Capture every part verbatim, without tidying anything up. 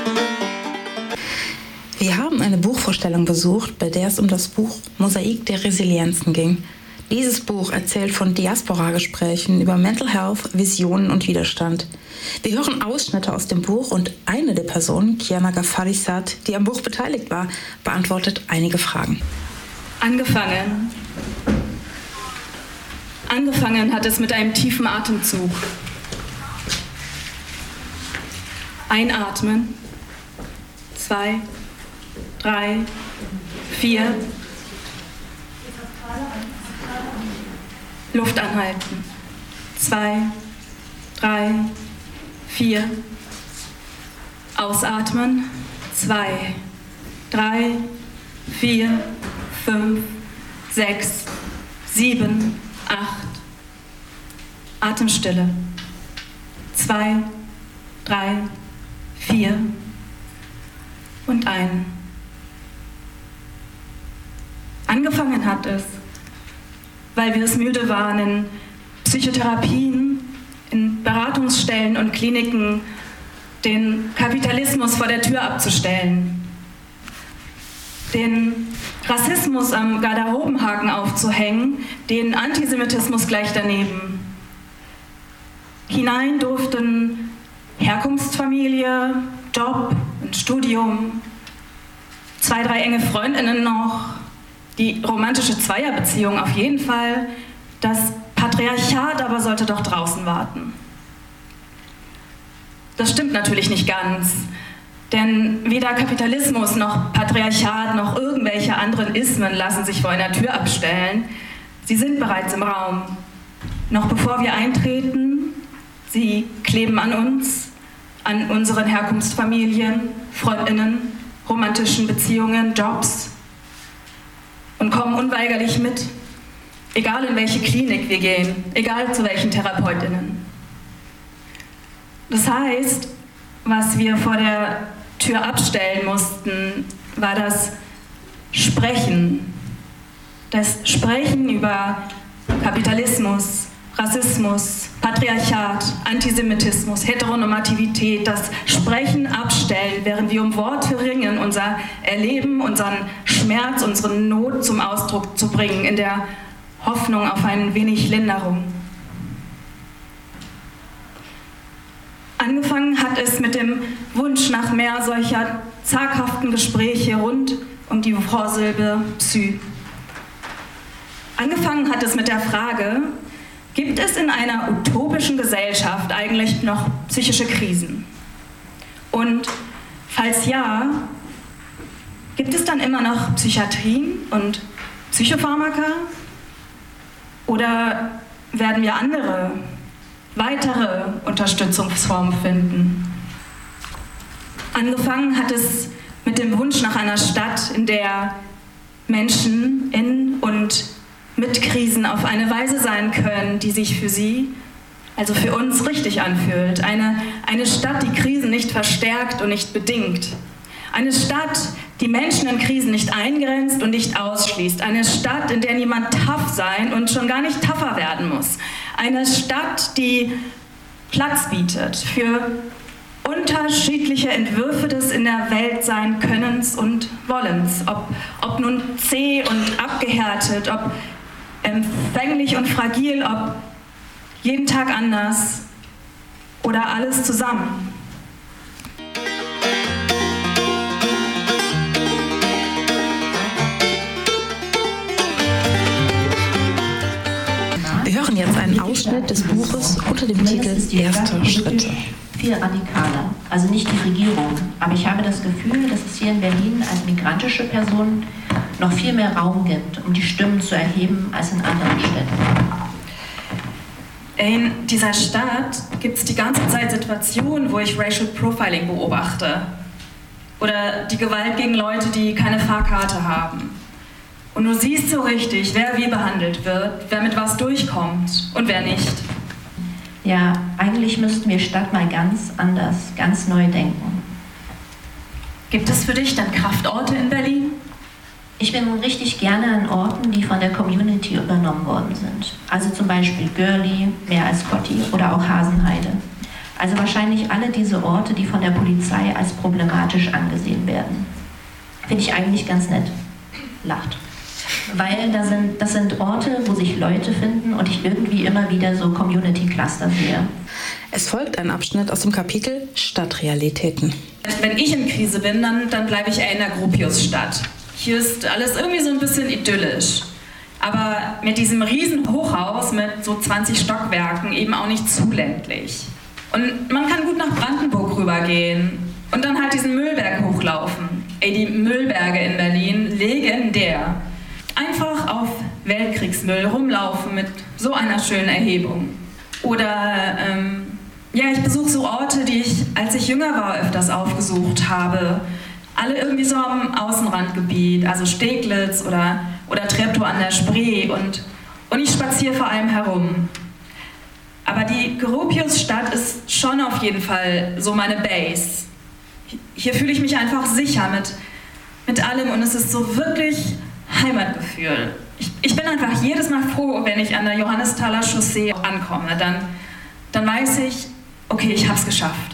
Wir haben eine Buchvorstellung besucht, bei der es um das Buch Mosaik der Resilienzen ging. Dieses Buch erzählt von Diaspora-Gesprächen über Mental Health, Visionen und Widerstand. Wir hören Ausschnitte aus dem Buch und eine der Personen, Kiana Ghaffari-Sad, die am Buch beteiligt war, beantwortet einige Fragen. Angefangen. Angefangen hat es mit einem tiefen Atemzug. Einatmen. Zwei, drei, vier. Luft anhalten. Zwei, drei, vier. Ausatmen. Zwei, drei, vier, fünf, sechs, sieben, acht. Atemstille. Zwei, drei, vier und ein. Angefangen hat es, weil wir es müde waren, in Psychotherapien, in Beratungsstellen und Kliniken den Kapitalismus vor der Tür abzustellen, den Rassismus am Garderobenhaken aufzuhängen, den Antisemitismus gleich daneben. Hinein durften Herkunftsfamilie, Job und Studium, zwei, drei enge Freundinnen noch, die romantische Zweierbeziehung auf jeden Fall, das Patriarchat aber sollte doch draußen warten. Das stimmt natürlich nicht ganz, denn weder Kapitalismus noch Patriarchat noch irgendwelche anderen Ismen lassen sich vor einer Tür abstellen. Sie sind bereits im Raum. Noch bevor wir eintreten, sie kleben an uns, an unseren Herkunftsfamilien, Freundinnen, romantischen Beziehungen, Jobs und kommen unweigerlich mit, egal in welche Klinik wir gehen, egal zu welchen TherapeutInnen. Das heißt, was wir vor der Tür abstellen mussten, war das Sprechen. Das Sprechen über Kapitalismus, Rassismus, Patriarchat, Antisemitismus, Heteronormativität, das Sprechen abstellen, während wir um Worte ringen, unser Erleben, unseren Schmerz, unsere Not zum Ausdruck zu bringen, in der Hoffnung auf ein wenig Linderung. Angefangen hat es mit dem Wunsch nach mehr solcher zaghaften Gespräche rund um die Vorsilbe Psy. Angefangen hat es mit der Frage, gibt es in einer utopischen Gesellschaft eigentlich noch psychische Krisen? Und falls ja, gibt es dann immer noch Psychiatrien und Psychopharmaka? Oder werden wir andere, weitere Unterstützungsformen finden? Angefangen hat es mit dem Wunsch nach einer Stadt, in der Menschen in und mit Krisen auf eine Weise sein können, die sich für sie, also für uns, richtig anfühlt. Eine, eine Stadt, die Krisen nicht verstärkt und nicht bedingt. Eine Stadt, die Menschen in Krisen nicht eingrenzt und nicht ausschließt. Eine Stadt, in der niemand tough sein und schon gar nicht tougher werden muss. Eine Stadt, die Platz bietet für unterschiedliche Entwürfe des in der Welt sein Könnens und Wollens. Ob, ob nun zäh und abgehärtet, ob empfänglich und fragil, ob jeden Tag anders oder alles zusammen. Wir hören jetzt einen Ausschnitt des Buches unter dem Titel Erste Schritte. Viel radikaler, also nicht die Regierung, aber ich habe das Gefühl, dass es hier in Berlin als migrantische Person noch viel mehr Raum gibt, um die Stimmen zu erheben, als in anderen Städten. In dieser Stadt gibt es die ganze Zeit Situationen, wo ich Racial Profiling beobachte. Oder die Gewalt gegen Leute, die keine Fahrkarte haben. Und du siehst so richtig, wer wie behandelt wird, wer mit was durchkommt und wer nicht. Ja, eigentlich müssten wir Stadt mal ganz anders, ganz neu denken. Gibt es für dich dann Kraftorte in Berlin? Ich bin richtig gerne an Orten, die von der Community übernommen worden sind. Also zum Beispiel Görli, Meer als Gotti oder auch Hasenheide. Also wahrscheinlich alle diese Orte, die von der Polizei als problematisch angesehen werden. Finde ich eigentlich ganz nett. Lacht. Weil da sind, das sind Orte, wo sich Leute finden und ich irgendwie immer wieder so Community-Cluster sehe. Es folgt ein Abschnitt aus dem Kapitel Stadtrealitäten. Wenn ich in Krise bin, dann, dann bleibe ich eher in der Gropiusstadt. Hier ist alles irgendwie so ein bisschen idyllisch. Aber mit diesem riesen Hochhaus mit so zwanzig Stockwerken eben auch nicht zu ländlich. Und man kann gut nach Brandenburg rübergehen und dann halt diesen Müllberg hochlaufen. Ey, die Müllberge in Berlin, legendär. Einfach auf Weltkriegsmüll rumlaufen mit so einer schönen Erhebung. Oder, ähm, ja, ich besuche so Orte, die ich, als ich jünger war, öfters aufgesucht habe. Alle irgendwie so am Außenrandgebiet, also Steglitz oder, oder Treptow an der Spree. Und, und ich spaziere vor allem herum. Aber die Gropiusstadt ist schon auf jeden Fall so meine Base. Hier fühle ich mich einfach sicher mit, mit allem und es ist so wirklich Heimatgefühl. Ich, ich bin einfach jedes Mal froh, wenn ich an der Johannesthaler Chaussee ankomme. Dann, dann weiß ich, okay, ich habe es geschafft.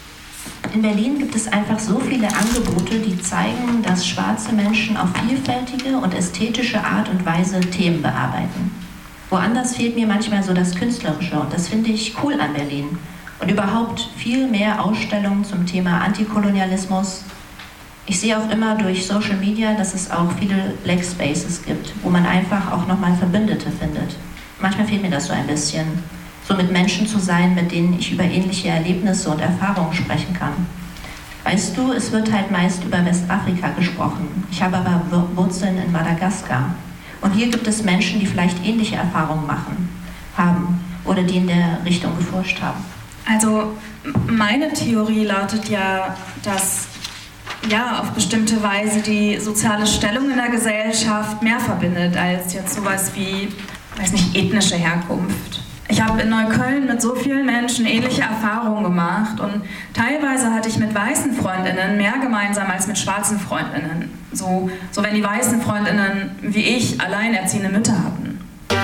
In Berlin gibt es einfach so viele Angebote, die zeigen, dass schwarze Menschen auf vielfältige und ästhetische Art und Weise Themen bearbeiten. Woanders fehlt mir manchmal so das Künstlerische und das finde ich cool an Berlin. Und überhaupt viel mehr Ausstellungen zum Thema Antikolonialismus. Ich sehe auch immer durch Social Media, dass es auch viele Black Spaces gibt, wo man einfach auch nochmal Verbündete findet. Manchmal fehlt mir das so ein bisschen, so mit Menschen zu sein, mit denen ich über ähnliche Erlebnisse und Erfahrungen sprechen kann. Weißt du, es wird halt meist über Westafrika gesprochen. Ich habe aber Wurzeln in Madagaskar. Und hier gibt es Menschen, die vielleicht ähnliche Erfahrungen machen, haben oder die in der Richtung geforscht haben. Also meine Theorie lautet ja, dass ja, auf bestimmte Weise die soziale Stellung in der Gesellschaft mehr verbindet als jetzt sowas wie, weiß nicht, ethnische Herkunft. Ich habe in Neukölln mit so vielen Menschen ähnliche Erfahrungen gemacht und teilweise hatte ich mit weißen Freundinnen mehr gemeinsam als mit schwarzen Freundinnen. So, so wenn die weißen Freundinnen wie ich alleinerziehende Mütter hatten.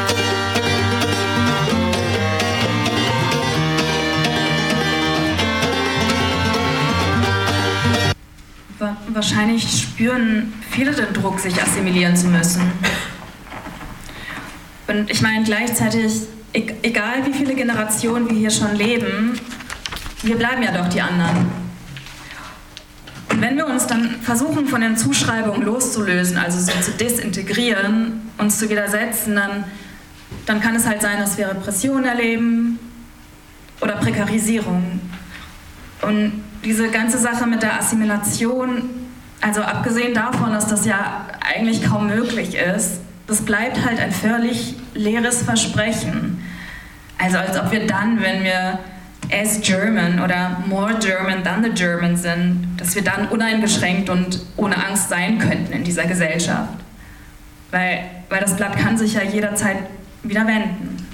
Wahrscheinlich spüren viele den Druck, sich assimilieren zu müssen. Und ich meine gleichzeitig, egal wie viele Generationen wir hier schon leben, wir bleiben ja doch die anderen. Und wenn wir uns dann versuchen, von den Zuschreibungen loszulösen, also so zu desintegrieren, uns zu widersetzen, dann, dann kann es halt sein, dass wir Repression erleben oder Prekarisierung. Und diese ganze Sache mit der Assimilation, also abgesehen davon, dass das ja eigentlich kaum möglich ist, das bleibt halt ein völlig leeres Versprechen. Also als ob wir dann, wenn wir as German oder more German than the German sind, dass wir dann uneingeschränkt und ohne Angst sein könnten in dieser Gesellschaft. Weil, weil das Blatt kann sich ja jederzeit wieder wenden.